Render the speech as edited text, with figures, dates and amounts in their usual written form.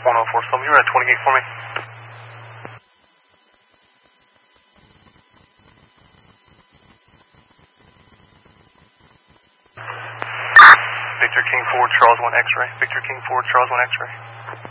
104, so you're at 20 gate for me. Victor King 4, Charles 1 X-ray. Victor King 4, Charles 1 X-ray.